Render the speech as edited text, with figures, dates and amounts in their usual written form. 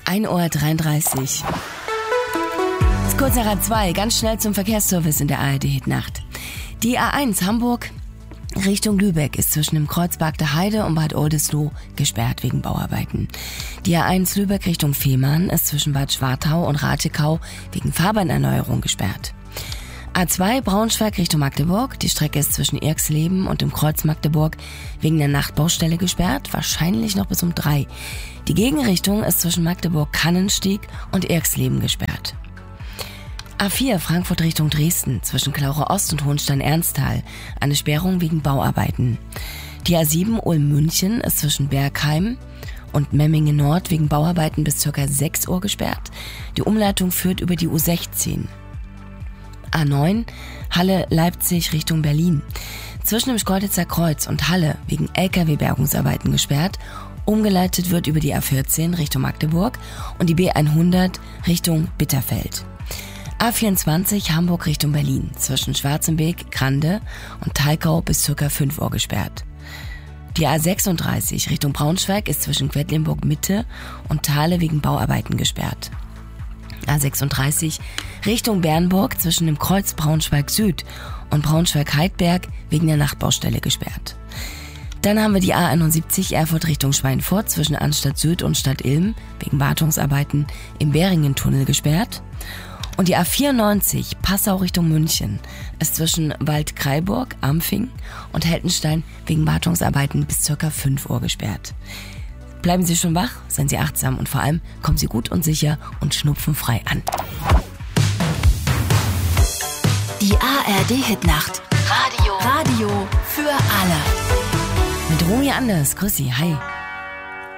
1:33 Uhr. Das ist kurz nach halb 2, ganz schnell zum Verkehrsservice in der ARD-Hit-Nacht. Die A1 Hamburg Richtung Lübeck ist zwischen dem Kreuzberg der Heide und Bad Oldesloe gesperrt wegen Bauarbeiten. Die A1 Lübeck Richtung Fehmarn ist zwischen Bad Schwartau und Rathekau wegen Fahrbahnerneuerung gesperrt. A2 Braunschweig Richtung Magdeburg. Die Strecke ist zwischen Irxleben und dem Kreuz Magdeburg wegen der Nachtbaustelle gesperrt, wahrscheinlich noch bis um 3. Die Gegenrichtung ist zwischen Magdeburg-Kannenstieg und Irxleben gesperrt. A4 Frankfurt Richtung Dresden zwischen Claure Ost und Hohenstein-Ernsthal. Eine Sperrung wegen Bauarbeiten. Die A7 Ulm-München ist zwischen Bergheim und Memmingen Nord wegen Bauarbeiten bis ca. 6 Uhr gesperrt. Die Umleitung führt über die U16. A9 Halle-Leipzig Richtung Berlin. Zwischen dem Schkeuditzer Kreuz und Halle wegen LKW-Bergungsarbeiten gesperrt. Umgeleitet wird über die A14 Richtung Magdeburg und die B100 Richtung Bitterfeld. A24 Hamburg Richtung Berlin. Zwischen Schwarzenbeek, Grande und Thalkau bis ca. 5 Uhr gesperrt. Die A36 Richtung Braunschweig ist zwischen Quedlinburg Mitte und Thale wegen Bauarbeiten gesperrt. A36 Richtung Bernburg zwischen dem Kreuz Braunschweig Süd und Braunschweig-Heidberg wegen der Nachtbaustelle gesperrt. Dann haben wir die A71 Erfurt Richtung Schweinfurt zwischen Anstadt Süd und Stadt Ilm wegen Wartungsarbeiten im Beringen-Tunnel gesperrt. Und die A94 Passau Richtung München ist zwischen Waldkraiburg, Ampfing und Heltenstein wegen Wartungsarbeiten bis ca. 5 Uhr gesperrt. Bleiben Sie schon wach, seien Sie achtsam und vor allem kommen Sie gut und sicher und schnupfenfrei an. Die ARD-Hit-Nacht. Radio für alle. Mit Romy Anders. Grüß Sie. Hi.